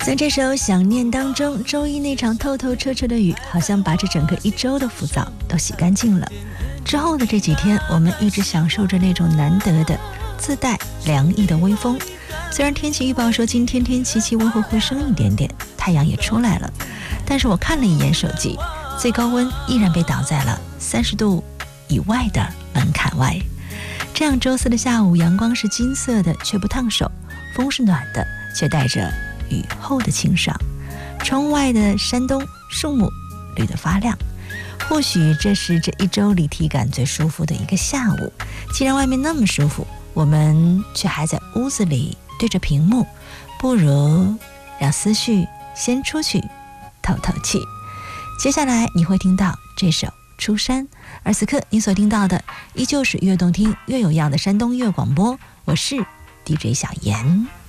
在这首想念当中，周一那场透透彻彻的雨好像把这整个一周的浮躁都洗干净了。之后的这几天，我们一直享受着那种难得的自带凉意的微风。虽然天气预报说今天天气气温会回升一点点，太阳也出来了，但是我看了一眼手机，最高温依然被挡在了30度以外的门槛外。这样周四的下午，阳光是金色的却不烫手，风是暖的却带着雨后的清爽。窗外的山东树木绿得发亮，或许这是这一周里体感最舒服的一个下午。既然外面那么舒服，我们却还在屋子里对着屏幕，不如让思绪先出去透透气。接下来你会听到这首《出山》，而此刻你所听到的依旧是越动听越有样的山东音乐广播，我是 DJ 小妍。